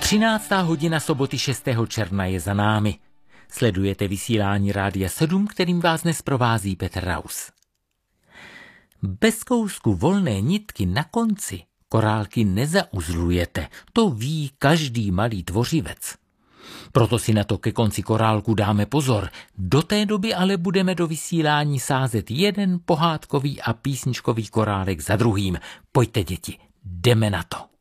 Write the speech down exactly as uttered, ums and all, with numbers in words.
třináctá hodina soboty šestého června je za námi. Sledujete vysílání Rádia sedm, kterým vás dnes provází Petr Raus. Bez kousku volné nitky na konci korálky nezauzlujete, to ví každý malý tvořivec. Proto si na to ke konci korálku dáme pozor. Do té doby ale budeme do vysílání sázet jeden pohádkový a písničkový korálek za druhým. Pojďte, děti, jdeme na to.